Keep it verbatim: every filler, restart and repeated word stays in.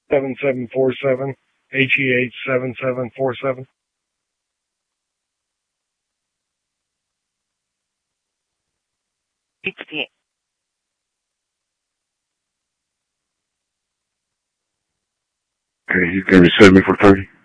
seven seven four seven, H E H seven seven four seven. H P. Okay, he's gonna reset me for thirty.